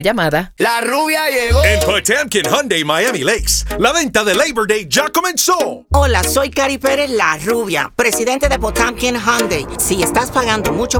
Llamada. La rubia llegó. En Potemkin Hyundai Miami Lakes, la venta de Labor Day ya comenzó. Hola, soy Cari Pérez, la rubia, presidente de Potemkin Hyundai. Si estás pagando mucho